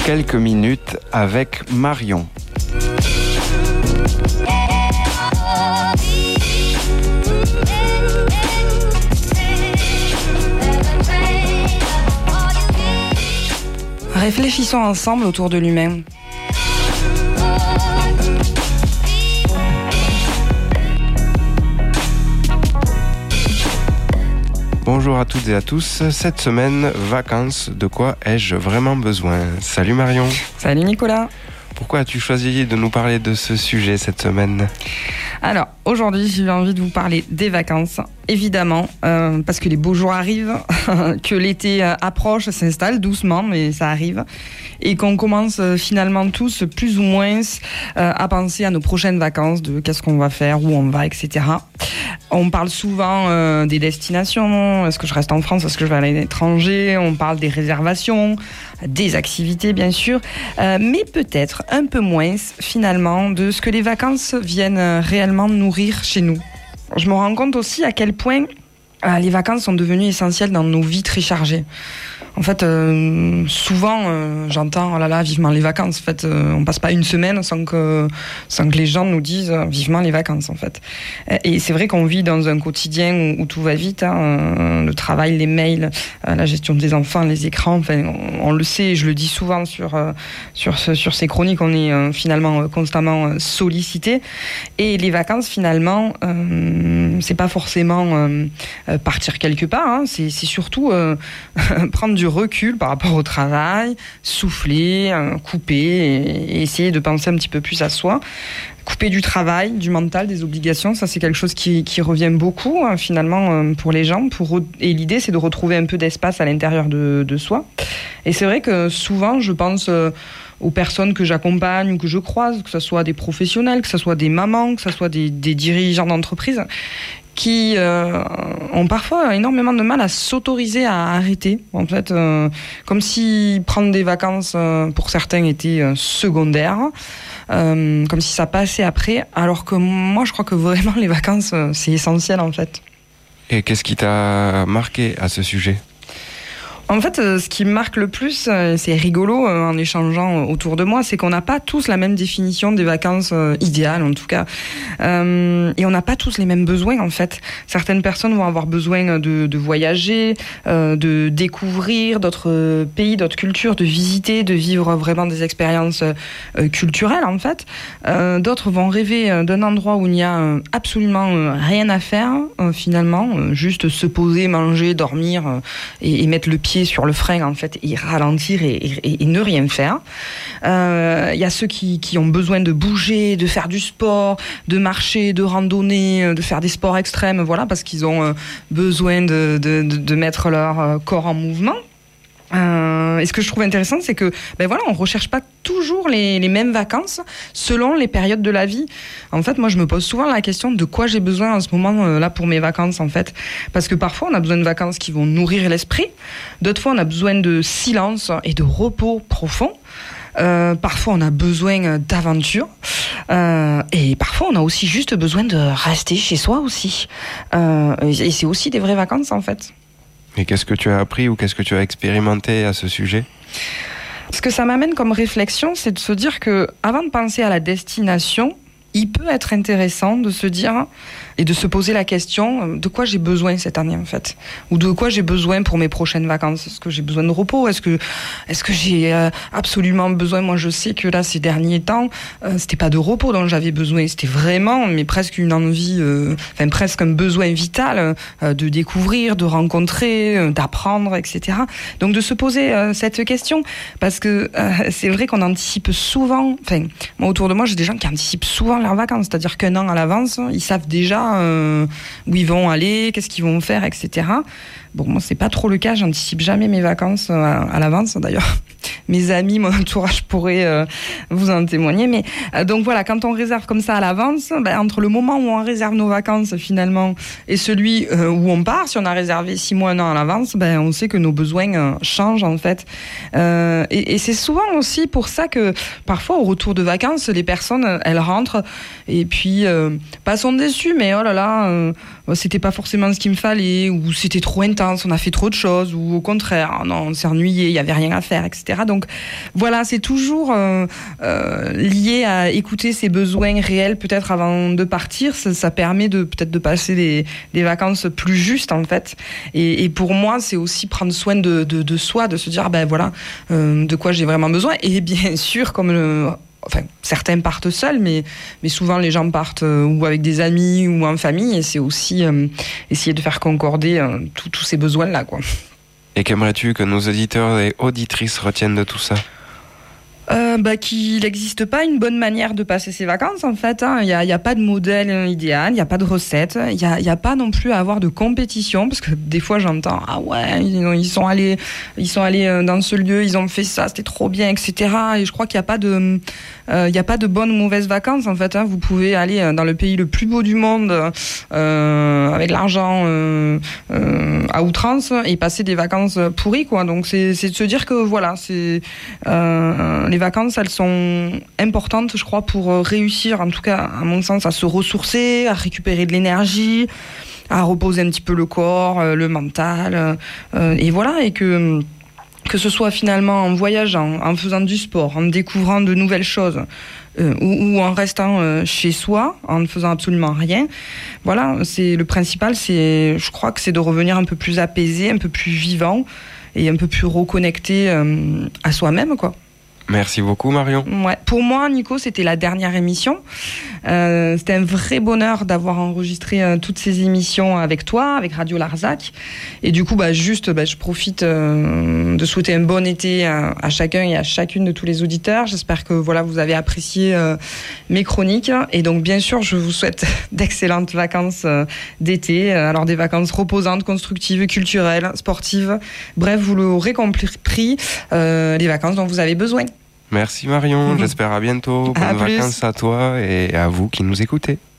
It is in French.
quelques minutes avec Marion. Réfléchissons ensemble autour de l'humain. Bonjour à toutes et à tous. Cette semaine, vacances, de quoi ai-je vraiment besoin? Salut Marion. Salut Nicolas. Pourquoi as-tu choisi de nous parler de ce sujet cette semaine? Alors, aujourd'hui, j'ai envie de vous parler des vacances, évidemment, parce que les beaux jours arrivent, que l'été approche, s'installe doucement, mais ça arrive, et qu'on commence finalement tous, plus ou moins, à penser à nos prochaines vacances, de qu'est-ce qu'on va faire, où on va, etc. On parle souvent des destinations, est-ce que je reste en France, est-ce que je vais aller à l'étranger, on parle des réservations, des activités bien sûr, mais peut-être un peu moins finalement de ce que les vacances viennent réellement nourrir chez nous. Je me rends compte aussi à quel point les vacances sont devenues essentielles dans nos vies très chargées. En fait, souvent, j'entends, oh là là, vivement les vacances. En fait, on passe pas une semaine sans que les gens nous disent vivement les vacances, en fait. Et c'est vrai qu'on vit dans un quotidien où tout va vite, hein, le travail, les mails, la gestion des enfants, les écrans. Enfin, on le sait, je le dis souvent sur ces chroniques, on est finalement constamment sollicité. Et les vacances, finalement, c'est pas forcément partir quelque part. Hein, c'est surtout prendre du recul par rapport au travail, souffler, couper et essayer de penser un petit peu plus à soi. Couper du travail, du mental, des obligations, ça c'est quelque chose qui revient beaucoup finalement pour les gens. Et l'idée c'est de retrouver un peu d'espace à l'intérieur de soi. Et c'est vrai que souvent je pense aux personnes que j'accompagne ou que je croise, que ce soit des professionnels, que ce soit des mamans, que ce soit des dirigeants d'entreprise, qui ont parfois énormément de mal à s'autoriser à arrêter. En fait, comme si prendre des vacances pour certains était secondaire, comme si ça passait après, alors que moi je crois que vraiment les vacances c'est essentiel en fait. Et qu'est-ce qui t'a marqué à ce sujet ? En fait, ce qui me marque le plus, c'est rigolo en échangeant autour de moi, c'est qu'on n'a pas tous la même définition des vacances idéales, en tout cas. Et on n'a pas tous les mêmes besoins, en fait. Certaines personnes vont avoir besoin de voyager, de découvrir d'autres pays, d'autres cultures, de visiter, de vivre vraiment des expériences culturelles, en fait. D'autres vont rêver d'un endroit où il n'y a absolument rien à faire, finalement. Juste se poser, manger, dormir et mettre le pied sur le frein en fait et ralentir et ne rien faire. Il y a ceux qui ont besoin de bouger, de faire du sport, de marcher, de randonner, de faire des sports extrêmes, voilà, parce qu'ils ont besoin de mettre leur corps en mouvement. Et ce que je trouve intéressant, c'est que on recherche pas toujours les mêmes vacances selon les périodes de la vie. En fait, moi, je me pose souvent la question de quoi j'ai besoin en ce moment là pour mes vacances, en fait, parce que parfois on a besoin de vacances qui vont nourrir l'esprit, d'autres fois on a besoin de silence et de repos profond. Parfois on a besoin d'aventure et parfois on a aussi juste besoin de rester chez soi aussi. Et c'est aussi des vraies vacances, en fait. Et qu'est-ce que tu as appris ou qu'est-ce que tu as expérimenté à ce sujet ? Ce que ça m'amène comme réflexion, c'est de se dire que avant de penser à la destination, il peut être intéressant de se dire et de se poser la question de quoi j'ai besoin cette année, en fait, ou de quoi j'ai besoin pour mes prochaines vacances. Est-ce que j'ai besoin de repos ? Est-ce que j'ai absolument besoin ? Moi, je sais que là, ces derniers temps, c'était pas de repos dont j'avais besoin, c'était vraiment, mais presque une envie, presque un besoin vital de découvrir, de rencontrer, d'apprendre, etc. Donc de se poser cette question, parce que c'est vrai qu'on anticipe souvent. Enfin, moi autour de moi, j'ai des gens qui anticipent souvent leurs vacances, c'est-à-dire qu'un an à l'avance, ils savent déjà où ils vont aller, qu'est-ce qu'ils vont faire, etc. Bon, moi, c'est pas trop le cas, j'anticipe jamais mes vacances à l'avance, d'ailleurs. Mes amis, mon entourage pourraient vous en témoigner. Mais donc voilà, quand on réserve comme ça à l'avance, entre le moment où on réserve nos vacances finalement et celui où on part, si on a réservé 6 mois, 1 an à l'avance, on sait que nos besoins changent, en fait. Et c'est souvent aussi pour ça que parfois au retour de vacances, les personnes, elles rentrent et puis pas sont déçues, mais oh là là, c'était pas forcément ce qu'il me fallait, ou c'était trop intense, intense, on a fait trop de choses, ou au contraire, non, on s'est ennuyé, il n'y avait rien à faire, etc. Donc voilà, c'est toujours lié à écouter ses besoins réels peut-être avant de partir. Ça permet peut-être de passer des vacances plus justes en fait. Et pour moi, c'est aussi prendre soin de soi, de se dire ben voilà, de quoi j'ai vraiment besoin. Et bien sûr, certains partent seuls, mais souvent les gens partent ou avec des amis ou en famille, et c'est aussi essayer de faire concorder tous ces besoins-là, quoi. Et qu'aimerais-tu que nos auditeurs et auditrices retiennent de tout ça ? Qu'il n'existe pas une bonne manière de passer ses vacances en fait. Il n'y a pas de modèle idéal, il n'y a pas de recette, il n'y a pas non plus à avoir de compétition, parce que des fois j'entends ah ouais, ils sont allés dans ce lieu, ils ont fait ça, c'était trop bien, etc. Et je crois qu'il n'y a pas de bonnes ou mauvaises vacances en fait. Vous pouvez aller dans le pays le plus beau du monde avec l'argent à outrance et passer des vacances pourries, quoi. Donc c'est de se dire que voilà, les vacances, elles sont importantes, je crois, pour réussir, en tout cas, à mon sens, à se ressourcer, à récupérer de l'énergie, à reposer un petit peu le corps, le mental, et voilà, et que ce soit finalement en voyageant, en faisant du sport, en découvrant de nouvelles choses, ou en restant chez soi, en ne faisant absolument rien. Voilà, c'est le principal, je crois que c'est de revenir un peu plus apaisé, un peu plus vivant, et un peu plus reconnecté à soi-même, quoi. Merci beaucoup Marion. Ouais. Pour moi, Nico, c'était la dernière émission. C'était un vrai bonheur d'avoir enregistré toutes ces émissions avec toi, avec Radio Larzac. Et du coup, je profite de souhaiter un bon été à chacun et à chacune de tous les auditeurs. J'espère que voilà, vous avez apprécié mes chroniques. Et donc, bien sûr, je vous souhaite d'excellentes vacances d'été. Alors, des vacances reposantes, constructives, culturelles, sportives. Bref, vous l'aurez compris, les vacances dont vous avez besoin. Merci Marion, j'espère à bientôt. Bonnes vacances à toi et à vous qui nous écoutez.